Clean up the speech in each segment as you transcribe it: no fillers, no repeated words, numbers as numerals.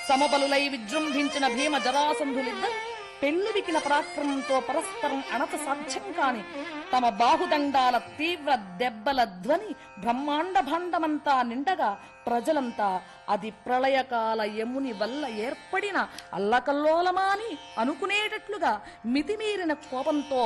సమబలులై విజృంభించిన భీమ జరాసంధులిద్దరు పెళ్లివికిన పరాక్రమంతో పరస్పరం అణత సాధ్యం కాని తమ బాహుదండాల తీవ్ర దెబ్బల ధ్వని బ్రహ్మాండ భాండమంతా నిండగా ప్రజలంతా అది ప్రళయకాల యముని వల్ల ఏర్పడిన అల్లకల్లోలమాని అనుకునేటట్లుగా మితిమీరిన కోపంతో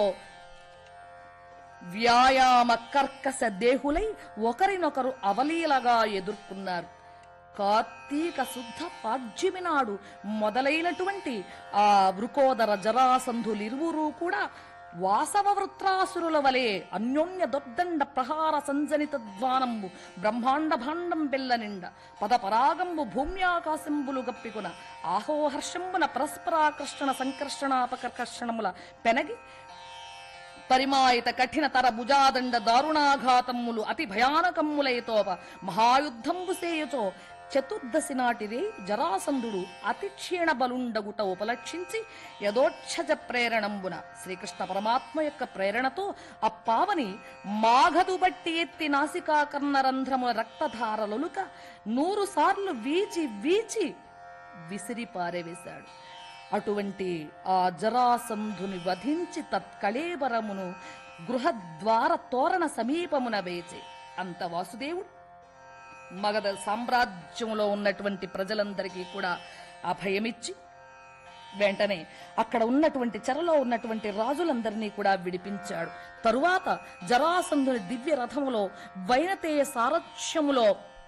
వ్యాయామ కర్కశ దేహులై ఒకరినొకరు అవలీలగా ఎదుర్కొన్నారు. కార్తీక శుద్ధ పాడ్యమి నాడు మొదలైనటువంటి ఆ వృకోదర జరాసంధులిరువురూ కూడా వాసవ వృత్రాసురుల వలె అన్యోన్య దొర్దండ ప్రహార సంజనిత ధ్వానంబు బ్రహ్మాండ భాండం బెల్ల నిండ పదపరాగంబు భూమ్యాకాశంబులు గప్పికున ఆహోహర్షంబున పరస్పరాకర్షణ సంకర్షణాపకర్షణముల పెనగి పరిమాయిత కఠిన తర భుజాదండ దారుణాఘాతమ్ములు అతి భయానకమ్ములైతోప మహాయుద్ధంబు సేయుచో చతుర్దశి నాటిరే జరాసంధుడు అతి క్షీణ బలుండగుట ఉపలక్షించి యథోక్షజ ప్రేరణంబున శ్రీకృష్ణ పరమాత్మ యొక్క ప్రేరణతో అప్పావని మాఘదు బట్టి ఎత్తి నాసికాకర్ణ రంధ్రముల రక్తధారలొలుక 100 సార్లు వీచి వీచి విసిరి పారవేశాడు. అటువంటి ఆ జరాసంధుని వధించి తత్కళేబరమును గృహద్వార తోరణ సమీపమున వేచి అంత వాసుదేవుడు మగధ సామ్రాజ్యంలో ఉన్నటువంటి ప్రజలందరికీ కూడా అభయమిచ్చి వెంటనే అక్కడ ఉన్నటువంటి చెరలో ఉన్నటువంటి రాజులందరినీ కూడా విడిపించాడు. తరువాత జరాసంధుని దివ్య రథములో వైనతేయ సారథ్యములో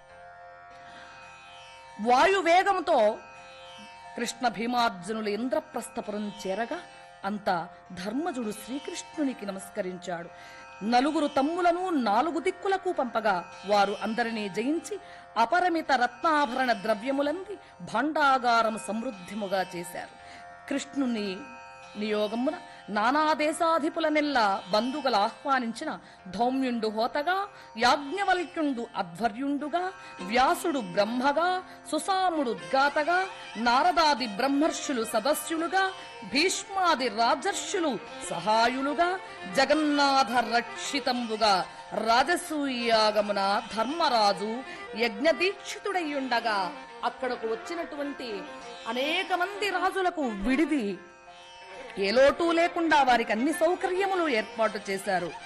వాయువేగంతో కృష్ణ భీమార్జునులు ఇంద్రప్రస్థపురం చేరగా అంత ధర్మజుడు శ్రీకృష్ణునికి నమస్కరించాడు. 4 తమ్ములను 4 దిక్కులకు పంపగా వారు అందరినీ జయించి అపరిమిత రత్నాభరణ ద్రవ్యములంది భాండాగారం సమృద్ధిముగా చేశారు. కృష్ణుని నియోగమున నానా దేశాధిపులనెల్లా బంధువులు ఆహ్వానించిన ధౌమ్యుండు హోతగా, యాజ్ఞవల్క్యుండు అధ్వర్యుండుగా, వ్యాసుడు బ్రహ్మగా, సుసాముడు ఉద్గాతగా, నారదాది బ్రహ్మర్షులు సదస్యులుగా, భీష్మాది రాజర్షులు సహాయులుగా, జగన్నాథ రక్షితంబుగా రాజసూయాగమున ధర్మరాజు యజ్ఞదీక్షితుడయ్యుండగా అక్కడకు వచ్చినటువంటి అనేక మంది రాజులకు విడిది ఏ లోటు లేకుండా వారికి అన్ని సౌకర్యములు ఏర్పాటు చేశారు.